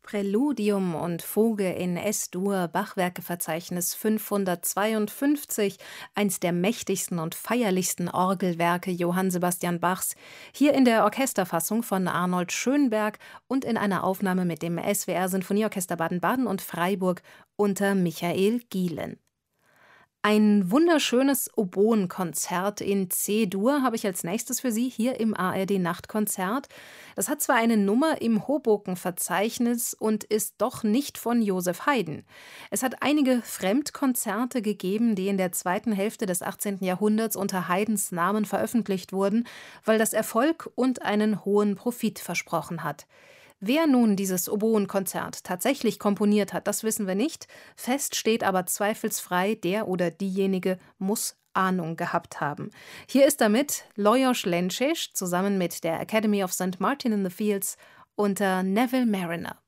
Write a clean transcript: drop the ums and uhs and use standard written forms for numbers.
Präludium und Fuge in S-Dur, Bachwerkeverzeichnis 552, eins der mächtigsten und feierlichsten Orgelwerke Johann Sebastian Bachs, hier in der Orchesterfassung von Arnold Schönberg und in einer Aufnahme mit dem SWR Sinfonieorchester Baden-Baden und Freiburg unter Michael Gielen. Ein wunderschönes Oboenkonzert in C-Dur habe ich als nächstes für Sie hier im ARD-Nachtkonzert. Das hat zwar eine Nummer im Hoboken-Verzeichnis und ist doch nicht von Joseph Haydn. Es hat einige Fremdkonzerte gegeben, die in der zweiten Hälfte des 18. Jahrhunderts unter Haydns Namen veröffentlicht wurden, weil das Erfolg und einen hohen Profit versprochen hat. Wer nun dieses Oboenkonzert tatsächlich komponiert hat, das wissen wir nicht. Fest steht aber zweifelsfrei, der oder diejenige muss Ahnung gehabt haben. Hier ist damit Lajos Lencsés zusammen mit der Academy of St. Martin in the Fields unter Neville Mariner.